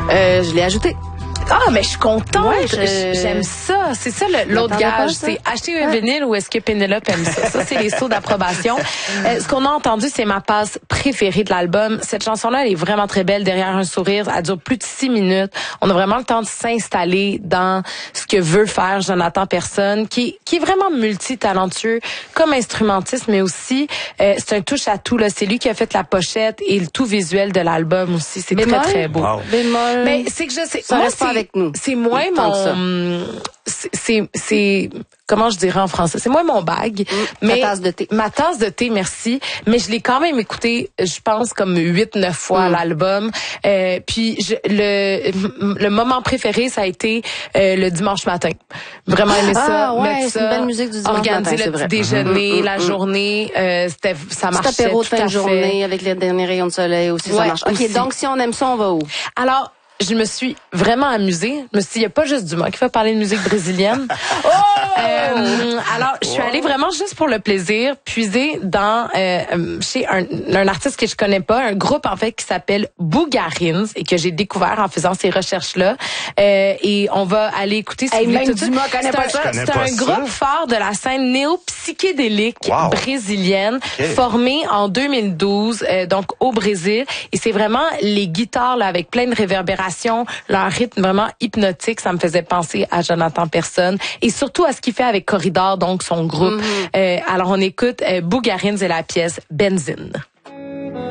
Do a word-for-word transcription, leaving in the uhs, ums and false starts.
Euh, je l'ai ajouté. Ah, mais je suis contente. Ouais, je- J'aime ça. C'est ça le- l'autre M'attendais pas à gage. ça. C'est acheter un vinyle ou est-ce que Pénélope aime ça? Ça, c'est les sauts d'approbation. Euh, ce qu'on a entendu, c'est ma passe préférée de l'album. Cette chanson-là, elle est vraiment très belle. Derrière un sourire, elle dure plus de six minutes. On a vraiment le temps de s'installer dans ce que veut faire Jonathan Personne, qui, qui est vraiment multitalentueux comme instrumentiste, mais aussi, euh, c'est un touche à tout, là. C'est lui qui a fait la pochette et le tout visuel de l'album aussi. C'est très, Bémol? très beau. Wow. Bémol. Mais c'est que je sais. Ça moi, reste pas c'est- avec nous. C'est moins Tant que ça. mon. c'est- C'est, c'est, comment je dirais en français? C'est moins mon bag. ta mais tasse de thé. Ma tasse de thé, merci. Mais je l'ai quand même écouté, je pense, comme huit, neuf fois Mm. l'album. Euh, puis je, le, le moment préféré, ça a été euh, le dimanche matin. Vraiment aimé ça. Ah, ouais, mettre c'est ça, une belle musique du dimanche organiser matin, c'est le vrai. petit déjeuner, Mm, mm, la mm. journée, euh, c'était, ça Petit marchait apéro de tout fin à de fait. journée avec les derniers rayons de soleil aussi, ça Ouais, marche. OK, aussi. donc si on aime ça, on va où? Alors, je me suis vraiment amusée. Je me suis dit, il n'y a pas juste du moi qui fait parler de musique brésilienne. oh! Euh, alors, je suis allée vraiment juste pour le plaisir, puiser dans euh, chez un, un artiste que je connais pas, un groupe en fait qui s'appelle Bougarins et que j'ai découvert en faisant ces recherches-là. Euh, et on va aller écouter. Si Hey, vous voulez même tout de suite. Dumas connaît C'est pas un- ça. Je connais C'est pas un ça. groupe phare de la scène néo-psychédélique Wow. brésilienne, Ok. formé en deux mille douze, euh, donc au Brésil. Et c'est vraiment les guitares là, avec plein de réverbérations, leur rythme vraiment hypnotique, ça me faisait penser à Jonathan Personne et surtout à ce qu'il fait avec Corridor, donc son groupe. Euh, alors on écoute euh, Bougarins et la pièce Benzine.